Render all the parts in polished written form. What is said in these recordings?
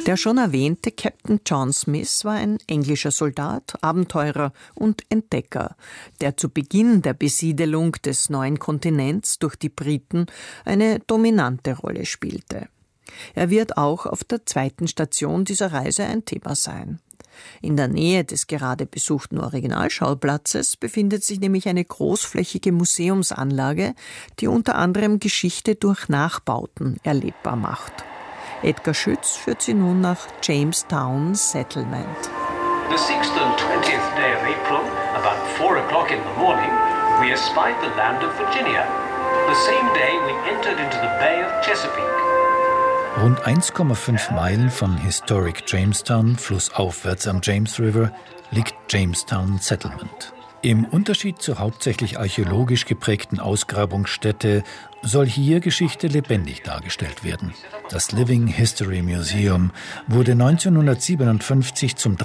Der schon erwähnte Captain John Smith war ein englischer Soldat, Abenteurer und Entdecker, der zu Beginn der Besiedelung des neuen Kontinents durch die Briten eine dominante Rolle spielte. Er wird auch auf der zweiten Station dieser Reise ein Thema sein. In der Nähe des gerade besuchten Originalschauplatzes befindet sich nämlich eine großflächige Museumsanlage, die unter anderem Geschichte durch Nachbauten erlebbar macht. Edgar Schütz führt sie nun nach Jamestown Settlement. The 6th and 20th day of April, about 4 o'clock in the morning, we espied the land of Virginia. The same day we entered into the Bay of Chesapeake. Rund 1,5 Meilen von Historic Jamestown, flussaufwärts am James River, liegt Jamestown Settlement. Im Unterschied zur hauptsächlich archäologisch geprägten Ausgrabungsstätte soll hier Geschichte lebendig dargestellt werden. Das Living History Museum wurde 1957 zum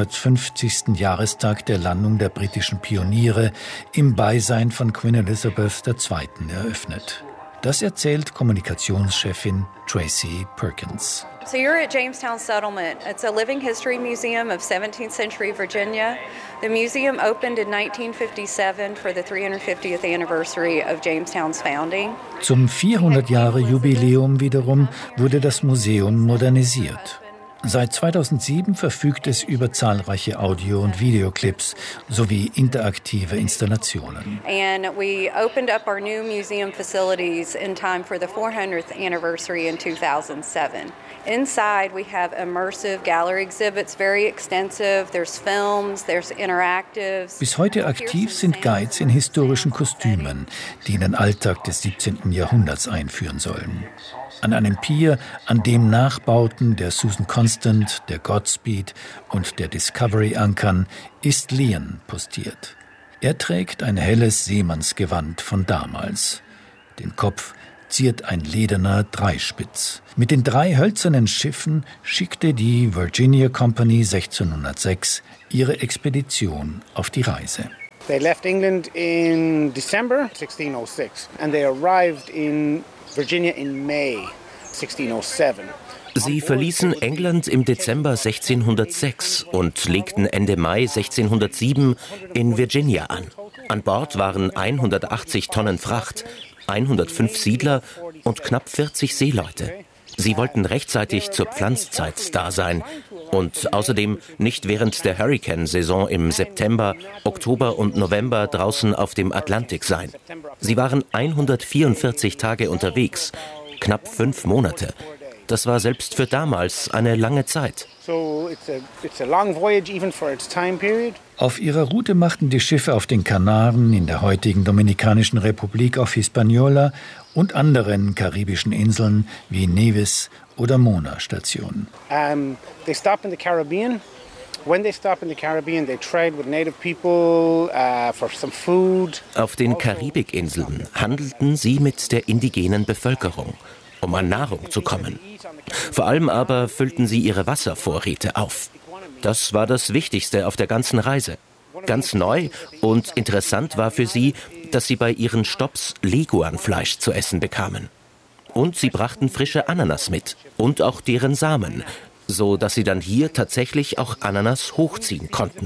350. Jahrestag der Landung der britischen Pioniere im Beisein von Queen Elizabeth II. Eröffnet. Das erzählt Kommunikationschefin Tracy Perkins. So you're at Jamestown Settlement. It's a living history museum of 17th century Virginia. The museum opened in 1957 for the 350th anniversary of Jamestown's founding. Zum 400-Jahre-Jubiläum wiederum wurde das Museum modernisiert. Seit 2007 verfügt es über zahlreiche Audio- und Videoclips sowie interaktive Installationen. And we opened up our new museum facilities in time for the 400th anniversary in 2007. Inside we have immersive gallery exhibits, very extensive. There's films, there's interactives. Bis heute aktiv sind Guides in historischen Kostümen, die in den Alltag des 17. Jahrhunderts einführen sollen. An einem Pier, an dem Nachbauten der Susan Constant, der Godspeed und der Discovery ankern, ist Leon postiert. Er trägt ein helles Seemannsgewand von damals. Den Kopf ziert ein lederner Dreispitz. Mit den 3 hölzernen Schiffen schickte die Virginia Company 1606 ihre Expedition auf die Reise. They left England in December 1606 and they arrived in Virginia in May 1607. Sie verließen England im Dezember 1606 und legten Ende Mai 1607 in Virginia an. An Bord waren 180 Tonnen Fracht, 105 Siedler und knapp 40 Seeleute. Sie wollten rechtzeitig zur Pflanzzeit da sein und außerdem nicht während der Hurrikansaison im September, Oktober und November draußen auf dem Atlantik sein. Sie waren 144 Tage unterwegs, knapp 5 Monate. Das war selbst für damals eine lange Zeit. Auf ihrer Route machten die Schiffe auf den Kanaren, in der heutigen Dominikanischen Republik auf Hispaniola und anderen karibischen Inseln wie Nevis oder Mona Station. They stop in the Caribbean. When they stop in the Caribbean, they trade with native people for some food. Auf den Karibikinseln handelten sie mit der indigenen Bevölkerung, um an Nahrung zu kommen. Vor allem aber füllten sie ihre Wasservorräte auf. Das war das Wichtigste auf der ganzen Reise. Ganz neu und interessant war für sie, dass sie bei ihren Stopps Leguanfleisch zu essen bekamen. Und sie brachten frische Ananas mit und auch deren Samen, so dass sie dann hier tatsächlich auch Ananas hochziehen konnten.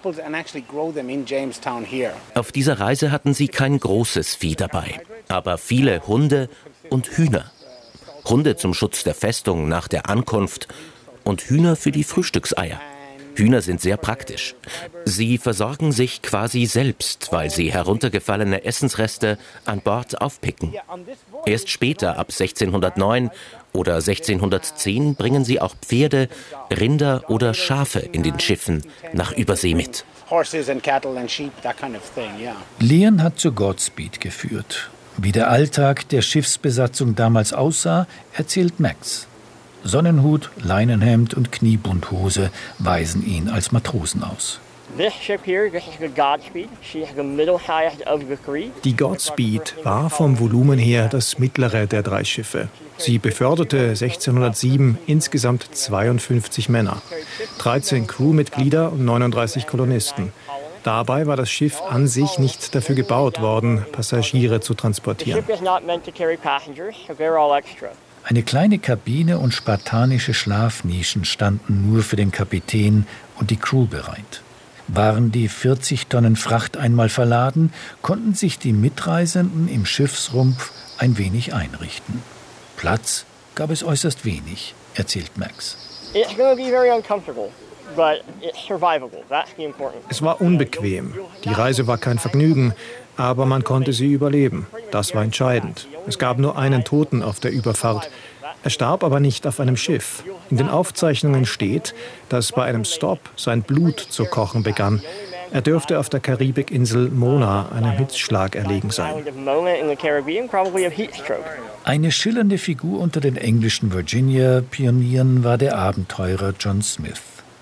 Auf dieser Reise hatten sie kein großes Vieh dabei, aber viele Hunde und Hühner. Hunde zum Schutz der Festung nach der Ankunft und Hühner für die Frühstückseier. Hühner sind sehr praktisch. Sie versorgen sich quasi selbst, weil sie heruntergefallene Essensreste an Bord aufpicken. Erst später, ab 1609 oder 1610, bringen sie auch Pferde, Rinder oder Schafe in den Schiffen nach Übersee mit. Leon hat zur Godspeed geführt. Wie der Alltag der Schiffsbesatzung damals aussah, erzählt Max. Sonnenhut, Leinenhemd und Kniebundhose weisen ihn als Matrosen aus. Die Godspeed war vom Volumen her das mittlere der 3 Schiffe. Sie beförderte 1607 insgesamt 52 Männer, 13 Crewmitglieder und 39 Kolonisten. Dabei war das Schiff an sich nicht dafür gebaut worden, Passagiere zu transportieren. Eine kleine Kabine und spartanische Schlafnischen standen nur für den Kapitän und die Crew bereit. Waren die 40 Tonnen Fracht einmal verladen, konnten sich die Mitreisenden im Schiffsrumpf ein wenig einrichten. Platz gab es äußerst wenig, erzählt Max. Es war unbequem. Die Reise war kein Vergnügen, aber man konnte sie überleben. Das war entscheidend. Es gab nur einen Toten auf der Überfahrt. Er starb aber nicht auf einem Schiff. In den Aufzeichnungen steht, dass bei einem Stopp sein Blut zu kochen begann. Er dürfte auf der Karibikinsel Mona einem Hitzschlag erlegen sein. Eine schillernde Figur unter den englischen Virginia-Pionieren war der Abenteurer John Smith.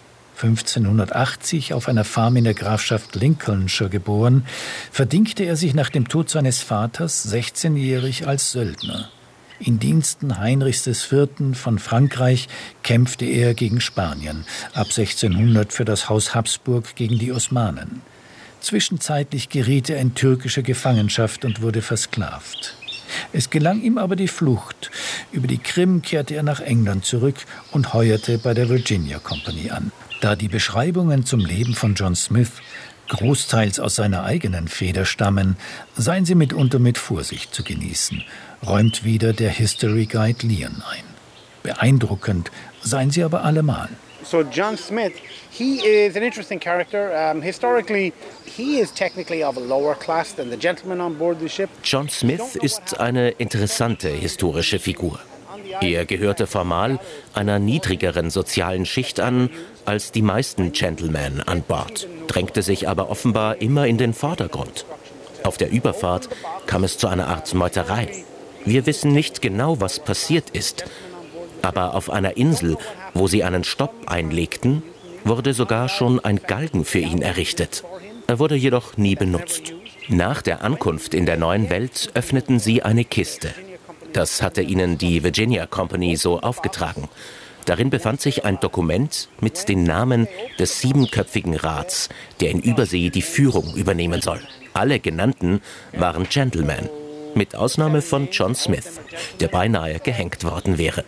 1580 auf einer Farm in der Grafschaft Lincolnshire geboren, verdingte er sich nach dem Tod seines Vaters 16-jährig als Söldner. In Diensten Heinrichs IV. Von Frankreich kämpfte er gegen Spanien, ab 1600 für das Haus Habsburg gegen die Osmanen. Zwischenzeitlich geriet er in türkische Gefangenschaft und wurde versklavt. Es gelang ihm aber die Flucht. Über die Krim kehrte er nach England zurück und heuerte bei der Virginia Company an. Da die Beschreibungen zum Leben von John Smith großteils aus seiner eigenen Feder stammen, seien sie mitunter mit Vorsicht zu genießen, räumt wieder der History Guide Leon ein. Beeindruckend seien sie aber allemal. So John Smith, he is an interesting character. Historically, he is technically of a lower class than the gentlemen on board the ship. John Smith ist eine interessante historische Figur. Er gehörte formal einer niedrigeren sozialen Schicht an als die meisten Gentlemen an Bord, drängte sich aber offenbar immer in den Vordergrund. Auf der Überfahrt kam es zu einer Art Meuterei. Wir wissen nicht genau, was passiert ist, aber auf einer Insel, wo sie einen Stopp einlegten, wurde sogar schon ein Galgen für ihn errichtet. Er wurde jedoch nie benutzt. Nach der Ankunft in der neuen Welt öffneten sie eine Kiste. Das hatte ihnen die Virginia Company so aufgetragen. Darin befand sich ein Dokument mit den Namen des 7-köpfigen Rats, der in Übersee die Führung übernehmen soll. Alle Genannten waren Gentlemen, mit Ausnahme von John Smith, der beinahe gehängt worden wäre.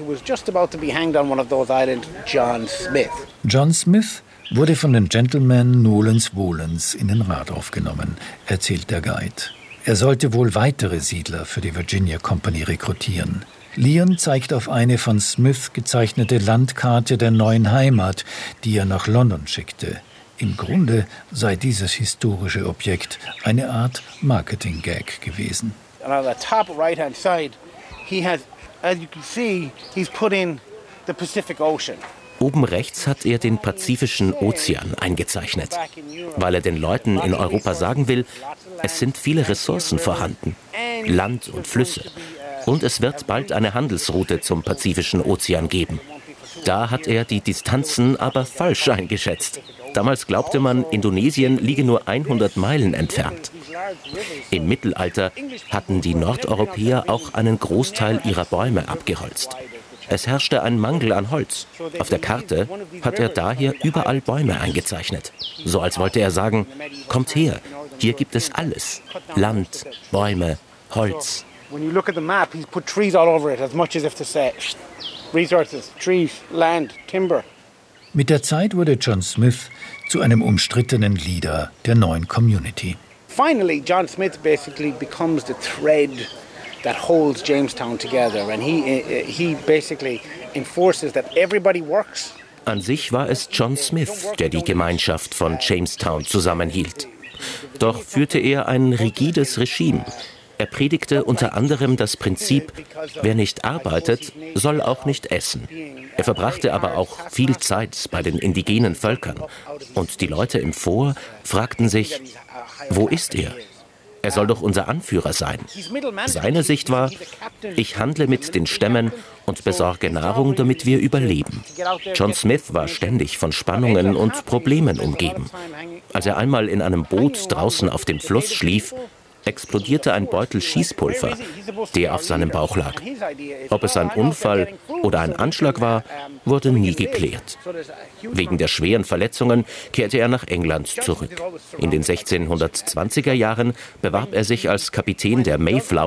John Smith wurde von den Gentlemen nolens volens in den Rat aufgenommen, erzählt der Guide. Er sollte wohl weitere Siedler für die Virginia Company rekrutieren. Leon zeigt auf eine von Smith gezeichnete Landkarte der neuen Heimat, die er nach London schickte. Im Grunde sei dieses historische Objekt eine Art Marketing-Gag gewesen. And on the top right-hand side, he has, as you can see, he's put in the Pacific Ocean. Oben rechts hat er den Pazifischen Ozean eingezeichnet, weil er den Leuten in Europa sagen will, es sind viele Ressourcen vorhanden, Land und Flüsse. Und es wird bald eine Handelsroute zum Pazifischen Ozean geben. Da hat er die Distanzen aber falsch eingeschätzt. Damals glaubte man, Indonesien liege nur 100 Meilen entfernt. Im Mittelalter hatten die Nordeuropäer auch einen Großteil ihrer Bäume abgeholzt. Es herrschte ein Mangel an Holz. Auf der Karte hat er daher überall Bäume eingezeichnet. So als wollte er sagen, kommt her, hier gibt es alles. Land, Bäume, Holz. When you look at the map, he's put trees all over it, as much as if to say, resources, trees, land, timber. Mit der Zeit wurde John Smith zu einem umstrittenen Leader der neuen Community. Finally, John Smith basically becomes the thread that holds Jamestown together, and he basically enforces that everybody works. An sich war es John Smith, der die Gemeinschaft von Jamestown zusammenhielt. Doch führte er ein rigides Regime. Er predigte unter anderem das Prinzip, wer nicht arbeitet, soll auch nicht essen. Er verbrachte aber auch viel Zeit bei den indigenen Völkern. Und die Leute im Fort fragten sich, wo ist er? Er soll doch unser Anführer sein. Seine Sicht war, ich handle mit den Stämmen und besorge Nahrung, damit wir überleben. John Smith war ständig von Spannungen und Problemen umgeben. Als er einmal in einem Boot draußen auf dem Fluss schlief, explodierte ein Beutel Schießpulver, der auf seinem Bauch lag. Ob es ein Unfall oder ein Anschlag war, wurde nie geklärt. Wegen der schweren Verletzungen kehrte er nach England zurück. In den 1620er Jahren bewarb er sich als Kapitän der Mayflower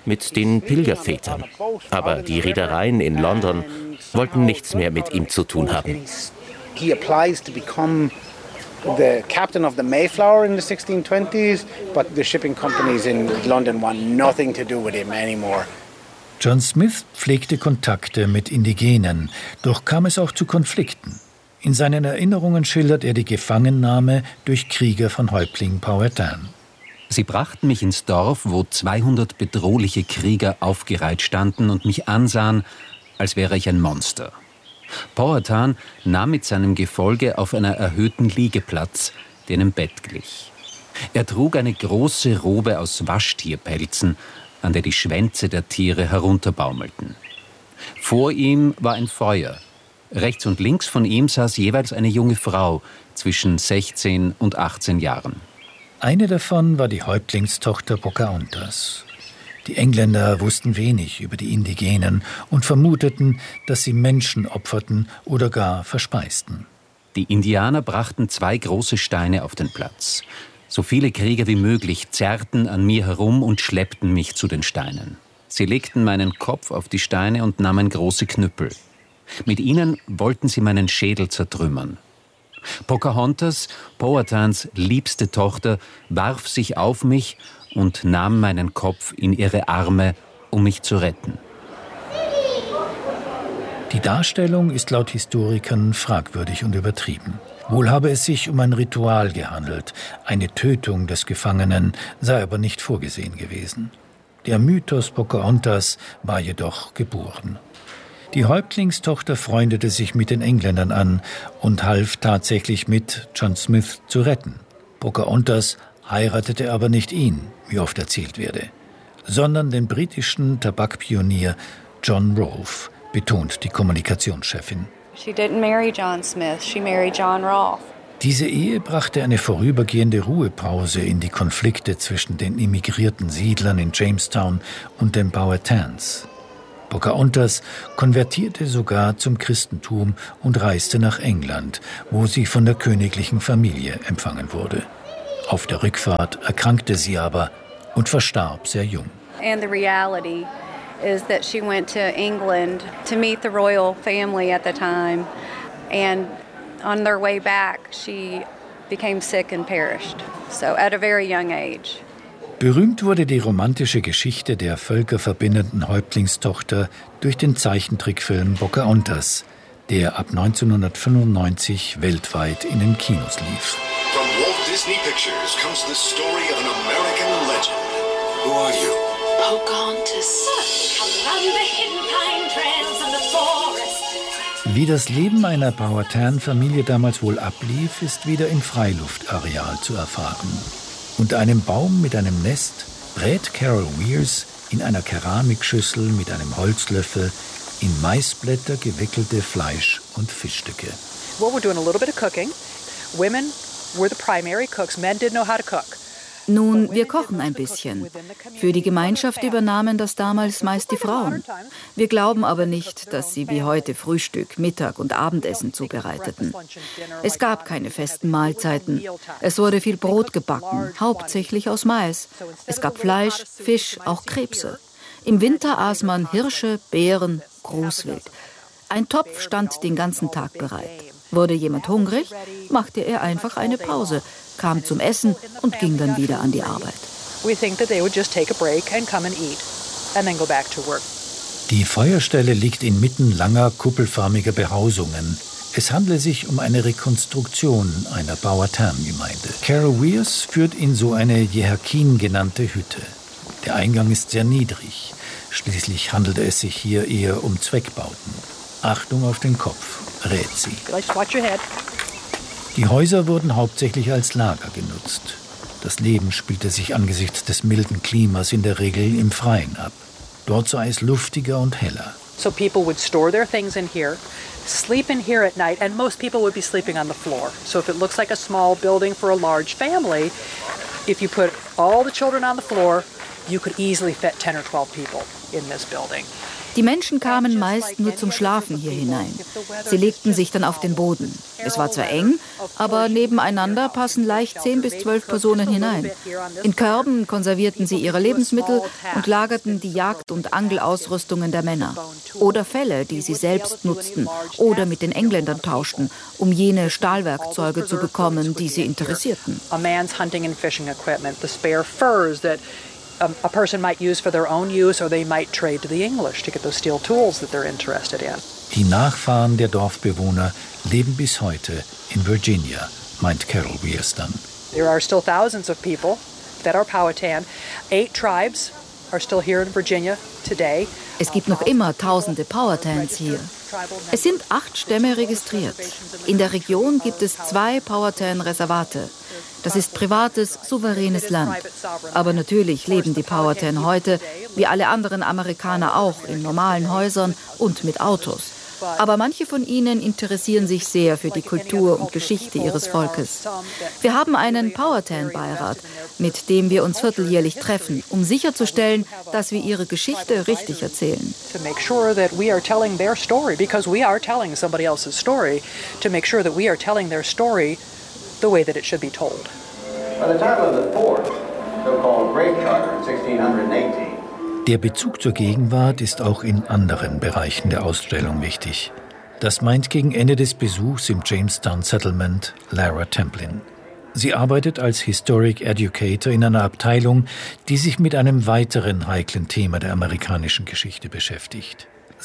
mit den Pilgervätern. Aber die Reedereien in London wollten nichts mehr mit ihm zu tun haben. He applies to become the captain of the Mayflower in the 1620s, but the shipping companies in London want nothing to do with him anymore. John Smith pflegte Kontakte mit Indigenen, doch kam es auch zu Konflikten. In seinen Erinnerungen schildert er die Gefangennahme durch Krieger von Häuptling Powhatan. Sie brachten mich ins Dorf, wo 200 bedrohliche Krieger aufgereiht standen und mich ansahen, als wäre ich ein Monster. Powhatan nahm mit seinem Gefolge auf einer erhöhten Liege Platz, der einem Bett glich. Er trug eine große Robe aus Waschtierpelzen, an der die Schwänze der Tiere herunterbaumelten. Vor ihm war ein Feuer. Rechts und links von ihm saß jeweils eine junge Frau zwischen 16 und 18 Jahren. Eine davon war die Häuptlingstochter Pocahontas. Die Engländer wussten wenig über die Indigenen und vermuteten, dass sie Menschen opferten oder gar verspeisten. Die Indianer brachten 2 große Steine auf den Platz. So viele Krieger wie möglich zerrten an mir herum und schleppten mich zu den Steinen. Sie legten meinen Kopf auf die Steine und nahmen große Knüppel. Mit ihnen wollten sie meinen Schädel zertrümmern. Pocahontas, Powhatans liebste Tochter, warf sich auf mich und nahm meinen Kopf in ihre Arme, um mich zu retten. Die Darstellung ist laut Historikern fragwürdig und übertrieben. Wohl habe es sich um ein Ritual gehandelt, eine Tötung des Gefangenen sei aber nicht vorgesehen gewesen. Der Mythos Pocahontas war jedoch geboren. Die Häuptlingstochter freundete sich mit den Engländern an und half tatsächlich mit, John Smith zu retten. Pocahontas heiratete aber nicht ihn, wie oft erzählt werde, sondern den britischen Tabakpionier John Rolfe, betont die Kommunikationschefin. She didn't marry John Smith, she married John Rolfe. Diese Ehe brachte eine vorübergehende Ruhepause in die Konflikte zwischen den immigrierten Siedlern in Jamestown und den Powhatans. Pocahontas konvertierte sogar zum Christentum und reiste nach England, wo sie von der königlichen Familie empfangen wurde. Auf der Rückfahrt erkrankte sie aber und verstarb sehr jung. And the reality is that she went to England to meet the royal family at the time, and on their way back she became sick and perished. So at a very young age. Berühmt wurde die romantische Geschichte der völkerverbindenden Häuptlingstochter durch den Zeichentrickfilm Pocahontas, der ab 1995 weltweit in den Kinos lief. From Walt Disney Pictures comes the story of an American legend. Who are you? Pocahontas. Around the hidden pine trails in the forest. Wie das Leben einer Powhatan-Familie damals wohl ablief, ist wieder im Freiluftareal zu erfahren. Unter einem Baum mit einem Nest brät Carol Weirs in einer Keramikschüssel mit einem Holzlöffel in Maisblätter gewickelte Fleisch- und Fischstücke. Well, we're doing a little bit of cooking. Women were the primary cooks. Men didn't know how to cook. Nun, wir kochen ein bisschen. Für die Gemeinschaft übernahmen das damals meist die Frauen. Wir glauben aber nicht, dass sie wie heute Frühstück, Mittag und Abendessen zubereiteten. Es gab keine festen Mahlzeiten. Es wurde viel Brot gebacken, hauptsächlich aus Mais. Es gab Fleisch, Fisch, auch Krebse. Im Winter aß man Hirsche, Beeren, Großwild. Ein Topf stand den ganzen Tag bereit. Wurde jemand hungrig, machte er einfach eine Pause, kam zum Essen und ging dann wieder an die Arbeit. Die Feuerstelle liegt inmitten langer, kuppelförmiger Behausungen. Es handle sich um eine Rekonstruktion einer Powhatan-Gemeinde. Carol Weirs führt in so eine Jehakin genannte Hütte. Der Eingang ist sehr niedrig. Schließlich handelte es sich hier eher um Zweckbauten. Achtung auf den Kopf, rät sie. Die Häuser wurden hauptsächlich als Lager genutzt. Das Leben spielte sich angesichts des milden Klimas in der Regel im Freien ab. Dort sei es luftiger und heller. So people would store their things in here, sleep in here at night, and most people would be sleeping on the floor. So if it looks like a small building for a large family, if you put all the children on the floor, you could easily fit 10 or 12 people in this building. Die Menschen kamen meist nur zum Schlafen hier hinein. Sie legten sich dann auf den Boden. Es war zwar eng, aber nebeneinander passen leicht 10 bis 12 Personen hinein. In Körben konservierten sie ihre Lebensmittel und lagerten die Jagd- und Angelausrüstungen der Männer. Oder Felle, die sie selbst nutzten oder mit den Engländern tauschten, um jene Stahlwerkzeuge zu bekommen, die sie interessierten. A person might use for their own use, or they might trade to the English to get those steel tools that they're interested in. Die Nachfahren der Dorfbewohner leben bis heute in Virginia, meint Carol Wierstan. There are still thousands of people that are Powhatan. 8 tribes are still here in Virginia today. Es gibt noch immer tausende Powhatans hier. Es sind 8 Stämme registriert. In der Region gibt es 2 Powhatan-Reservate. Das ist privates, souveränes Land. Aber natürlich leben die Powhatan heute, wie alle anderen Amerikaner auch, in normalen Häusern und mit Autos. Aber manche von ihnen interessieren sich sehr für die Kultur und Geschichte ihres Volkes. Wir haben einen Powhatan-Beirat, mit dem wir uns vierteljährlich treffen, um sicherzustellen, dass wir ihre Geschichte richtig erzählen. The way that it should be told. By the time of the fourth, so-called Great Charter in 1618. Der Bezug zur Gegenwart ist auch in anderen Bereichen der Ausstellung wichtig. Das meint gegen Ende des Besuchs im Jamestown Settlement Lara Templin. Sie arbeitet als Historic Educator in einer Abteilung, die sich mit einem weiteren heiklen Thema der amerikanischen Geschichte beschäftigt.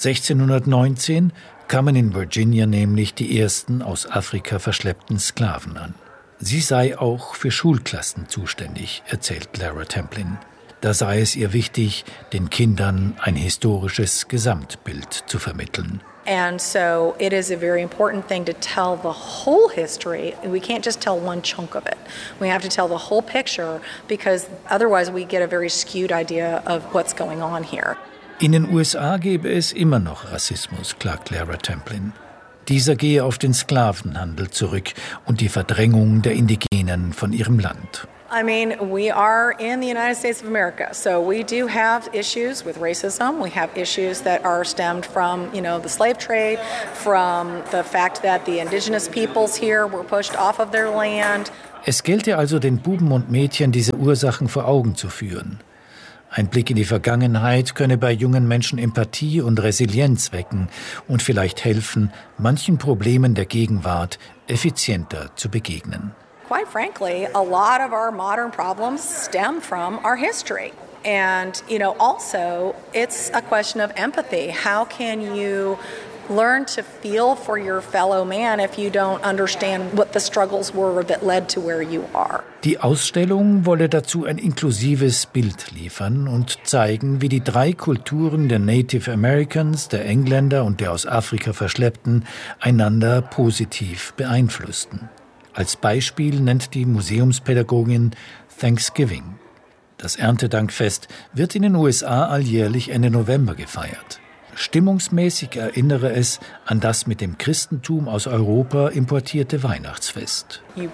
1619 kamen in Virginia nämlich die ersten aus Afrika verschleppten Sklaven an. Sie sei auch für Schulklassen zuständig, erzählt Lara Templin. Da sei es ihr wichtig, den Kindern ein historisches Gesamtbild zu vermitteln. And so it is a very important thing to tell the whole history. We can't just tell one chunk of it. We have to tell the whole picture because otherwise we get a very skewed idea of what's going on here. In den USA gäbe es immer noch Rassismus, klagt Lara Templin. Dieser gehe auf den Sklavenhandel zurück und die Verdrängung der Indigenen von ihrem Land. I mean, we are in the United States of America, so we do have issues with racism. We have issues that are stemmed from, the slave trade, from the fact that the indigenous peoples here were pushed off of their land. Es gelte also, den Buben und Mädchen diese Ursachen vor Augen zu führen. Ein Blick in die Vergangenheit könne bei jungen Menschen Empathie und Resilienz wecken und vielleicht helfen, manchen Problemen der Gegenwart effizienter zu begegnen. Quite frankly, a lot of our modern problems stem from our history. And, also it's a question of empathy. How can you learn to feel for your fellow man if you don't understand what the struggles were that led to where you are? Die Ausstellung wolle dazu ein inklusives Bild liefern und zeigen, wie die 3 Kulturen der Native Americans, der Engländer und der aus Afrika Verschleppten einander positiv beeinflussten. Als Beispiel nennt die Museumspädagogin Thanksgiving. Das Erntedankfest wird in den USA alljährlich Ende November gefeiert. Stimmungsmäßig erinnere es an das mit dem Christentum aus Europa importierte Weihnachtsfest. You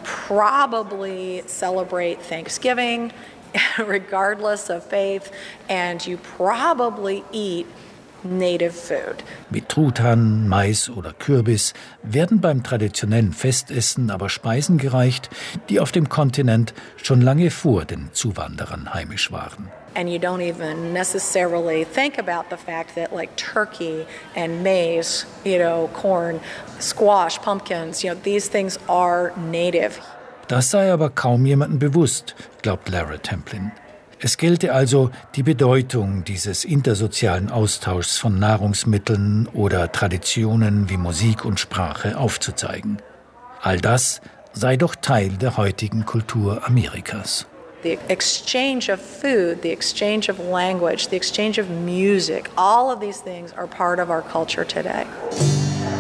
probably celebrate Thanksgiving regardless of faith and you probably eat native food. Mit Truthahn, Mais oder Kürbis werden beim traditionellen Festessen aber Speisen gereicht, die auf dem Kontinent schon lange vor den Zuwanderern heimisch waren. And you don't even necessarily think about the fact that like turkey and maize, corn, squash, pumpkins, these things are native. Das sei aber kaum jemandem bewusst, glaubt Lara Templin. Es gelte also, die Bedeutung dieses intersozialen Austauschs von Nahrungsmitteln oder Traditionen wie Musik und Sprache aufzuzeigen. All das sei doch Teil der heutigen Kultur Amerikas. The exchange of food, the exchange of language, the exchange of music, all of these things are part of our culture today.